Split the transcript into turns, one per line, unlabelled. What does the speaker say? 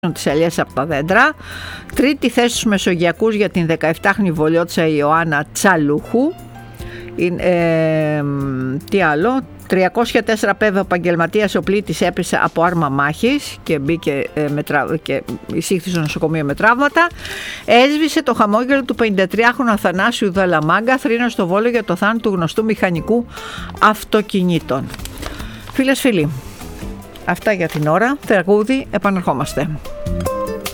τις ελιές από τα δέντρα. Τρίτη θέση στους Μεσογειακούς για την 17χρονη βολιώτισσα Ιωάννα Τσαλούχου. Τι άλλο? 304 πέδο επαγγελματίας ο πλήτης έπεσε από άρμα μάχης και μπήκε και εισήχθη στο νοσοκομείο με τραύματα. Έσβησε το χαμόγελο του 53χρονου Αθανάσιου Δαλαμάγκα, θρήνο στο Βόλο για το θάνατο του γνωστού μηχανικού αυτοκινήτων. Φίλες, φίλοι, αυτά για την ώρα. Τραγούδι, επαναρχόμαστε.